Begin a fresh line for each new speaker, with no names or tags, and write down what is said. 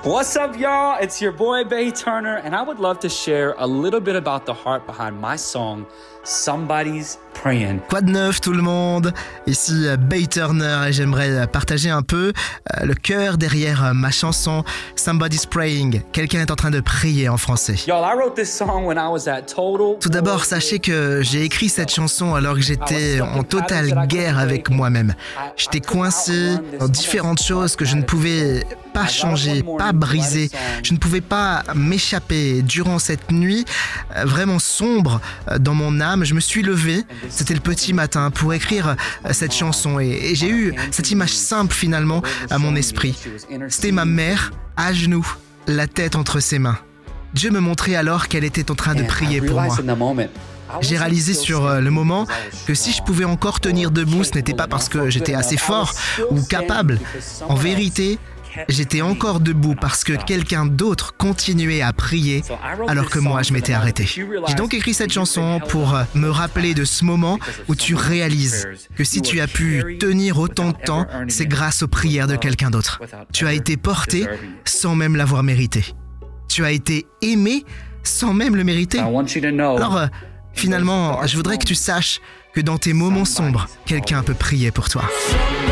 What's up, y'all? It's your boy, Bay Turner, and I would love to share a little bit about the heart behind my song, Somebody's Praying.
Quoi de neuf tout le monde? Ici Bay Turner et j'aimerais partager un peu le cœur derrière ma chanson Somebody's Praying. Quelqu'un est en train de prier en français.
Y'all, I wrote this song when I was at total...
Tout d'abord, sachez que j'ai écrit cette chanson alors que j'étais en totale guerre avec moi-même. J'étais coincé dans différentes choses que je ne pouvais pas changer, pas briser. Je ne pouvais pas m'échapper. Durant cette nuit vraiment sombre dans mon âme, je me suis levé, c'était le petit matin, pour écrire cette chanson et j'ai eu cette image simple finalement à mon esprit. C'était ma mère à genoux, la tête entre ses mains. Dieu me montrait alors qu'elle était en train de prier pour moi. J'ai réalisé sur le moment que si je pouvais encore tenir debout, ce n'était pas parce que j'étais assez fort ou capable. En vérité, j'étais encore debout parce que quelqu'un d'autre continuait à prier alors que moi je m'étais arrêté. J'ai donc écrit cette chanson pour me rappeler de ce moment où tu réalises que si tu as pu tenir autant de temps, c'est grâce aux prières de quelqu'un d'autre. Tu as été porté sans même l'avoir mérité. Tu as été aimé sans même le mériter. Alors, finalement, je voudrais que tu saches que dans tes moments sombres, quelqu'un peut prier pour toi.